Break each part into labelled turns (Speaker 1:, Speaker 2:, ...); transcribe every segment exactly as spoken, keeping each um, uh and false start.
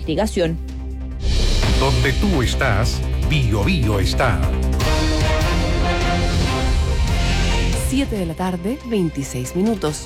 Speaker 1: investigación.
Speaker 2: Donde tú estás, Bio Bio está.
Speaker 3: siete de la tarde, veintiséis minutos.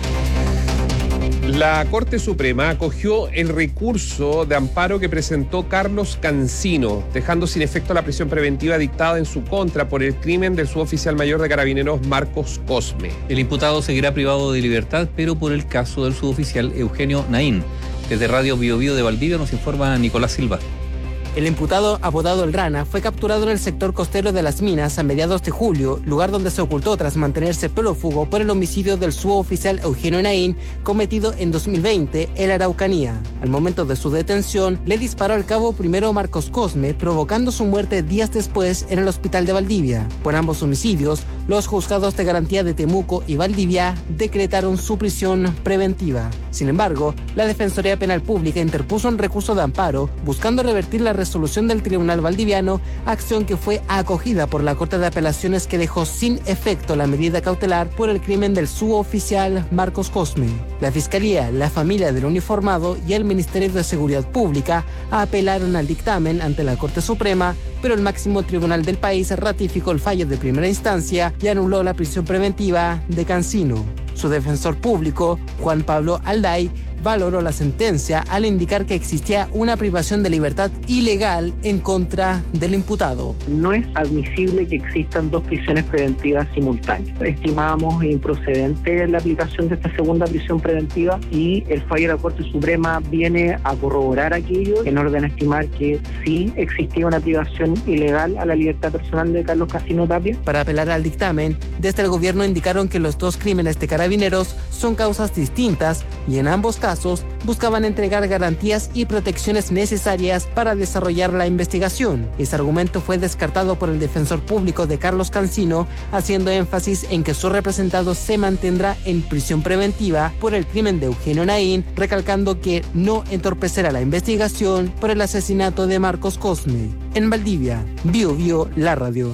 Speaker 4: La Corte Suprema acogió el recurso de amparo que presentó Carlos Cancino, dejando sin efecto la prisión preventiva dictada en su contra por el crimen del suboficial mayor de Carabineros Marcos Cosme.
Speaker 5: El imputado seguirá privado de libertad, pero por el caso del suboficial Eugenio Naín. Desde Radio Bio Bio de Valdivia nos informa Nicolás Silva.
Speaker 6: El imputado, apodado El Rana, fue capturado en el sector costero de Las Minas a mediados de julio, lugar donde se ocultó tras mantenerse prófugo por el homicidio del suboficial Eugenio Naín, cometido en dos mil veinte en la Araucanía. Al momento de su detención, le disparó al cabo primero Marcos Cosme, provocando su muerte días después en el hospital de Valdivia. Por ambos homicidios, los juzgados de garantía de Temuco y Valdivia decretaron su prisión preventiva. Sin embargo, la Defensoría Penal Pública interpuso un recurso de amparo buscando revertir la resolución del Tribunal Valdiviano, acción que fue acogida por la Corte de Apelaciones, que dejó sin efecto la medida cautelar por el crimen del suboficial Marcos Cosme. La Fiscalía, la familia del uniformado y el Ministerio de Seguridad Pública apelaron al dictamen ante la Corte Suprema, pero el máximo tribunal del país ratificó el fallo de primera instancia y anuló la prisión preventiva de Cancino. Su defensor público, Juan Pablo Alday, valoró la sentencia al indicar que existía una privación de libertad ilegal en contra del imputado.
Speaker 7: No es admisible que existan dos prisiones preventivas simultáneas. Estimamos improcedente la aplicación de esta segunda prisión preventiva y el fallo de la Corte Suprema viene a corroborar aquello en orden a estimar que sí existía una privación ilegal a la libertad personal de Carlos Cancino Tapia.
Speaker 6: Para apelar al dictamen, desde el gobierno indicaron que los dos crímenes de Carabineros son causas distintas y en ambos casos buscaban entregar garantías y protecciones necesarias para desarrollar la investigación. Ese argumento fue descartado por el defensor público de Carlos Cancino, haciendo énfasis en que su representado se mantendrá en prisión preventiva por el crimen de Eugenio Naín, recalcando que no entorpecerá la investigación por el asesinato de Marcos Cosme. En Valdivia, Bio Bio, la radio.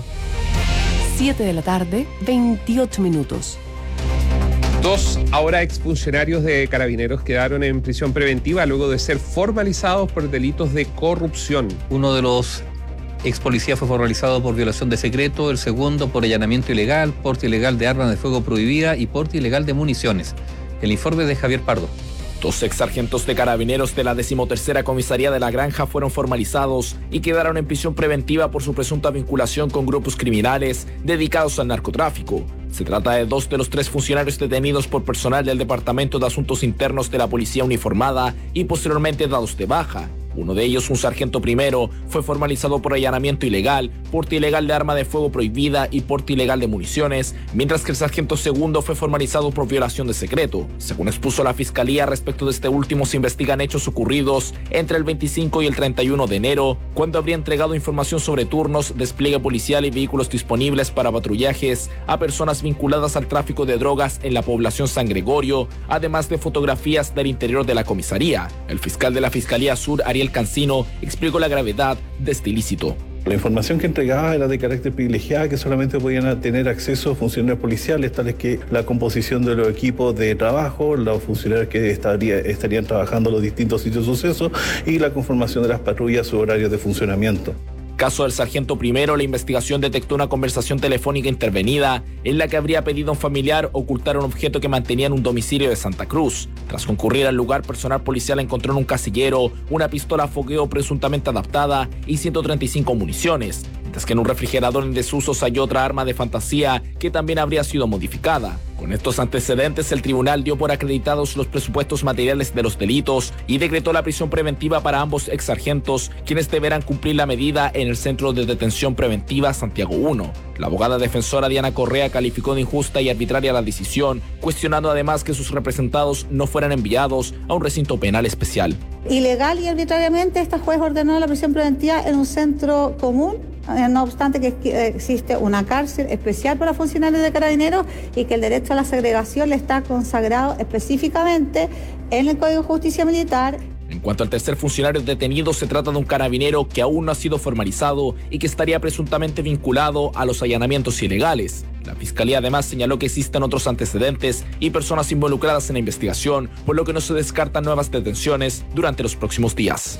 Speaker 3: siete de la tarde, veintiocho minutos.
Speaker 4: Dos ahora exfuncionarios de Carabineros quedaron en prisión preventiva luego de ser formalizados por delitos de corrupción.
Speaker 5: Uno de los ex policías fue formalizado por violación de secreto, el segundo por allanamiento ilegal, porte ilegal de armas de fuego prohibida y porte ilegal de municiones. El informe de Javier Pardo.
Speaker 8: Dos ex sargentos de Carabineros de la decimotercera Comisaría de La Granja fueron formalizados y quedaron en prisión preventiva por su presunta vinculación con grupos criminales dedicados al narcotráfico. Se trata de dos de los tres funcionarios detenidos por personal del Departamento de Asuntos Internos de la Policía Uniformada y posteriormente dados de baja. Uno de ellos, un sargento primero, fue formalizado por allanamiento ilegal, porte ilegal de arma de fuego prohibida y porte ilegal de municiones, mientras que el sargento segundo fue formalizado por violación de secreto. Según expuso la Fiscalía, respecto de este último se investigan hechos ocurridos entre el veinticinco y el treinta y uno de enero, cuando habría entregado información sobre turnos, despliegue policial y vehículos disponibles para patrullajes a personas vinculadas al tráfico de drogas en la población San Gregorio, además de fotografías del interior de la comisaría. El fiscal de la Fiscalía Sur, Ariel Cancino, explicó la gravedad de este ilícito.
Speaker 9: La información que entregaba era de carácter privilegiado, que solamente podían tener acceso funcionarios policiales, tales que la composición de los equipos de trabajo, los funcionarios que estaría, estarían trabajando en los distintos sitios de suceso y la conformación de las patrullas, sus horarios de funcionamiento.
Speaker 8: Caso del sargento primero, la investigación detectó una conversación telefónica intervenida en la que habría pedido a un familiar ocultar un objeto que mantenía en un domicilio de Santa Cruz. Tras concurrir al lugar, personal policial encontró en un casillero una pistola a fogueo presuntamente adaptada y ciento treinta y cinco municiones, mientras que en un refrigerador en desuso se halló otra arma de fantasía que también habría sido modificada. Con estos antecedentes, el tribunal dio por acreditados los presupuestos materiales de los delitos y decretó la prisión preventiva para ambos ex sargentos, quienes deberán cumplir la medida en el Centro de Detención Preventiva Santiago uno. La abogada defensora Diana Correa calificó de injusta y arbitraria la decisión, cuestionando además que sus representados no fueran enviados a un recinto penal especial.
Speaker 10: Ilegal y arbitrariamente, esta juez ordenó la prisión preventiva en un centro común, no obstante que existe una cárcel especial para funcionarios de Carabineros y que el derecho a la segregación le está consagrado específicamente en el Código de Justicia Militar.
Speaker 8: En cuanto al tercer funcionario detenido, se trata de un carabinero que aún no ha sido formalizado y que estaría presuntamente vinculado a los allanamientos ilegales. La Fiscalía además señaló que existen otros antecedentes y personas involucradas en la investigación, por lo que no se descartan nuevas detenciones durante los próximos días.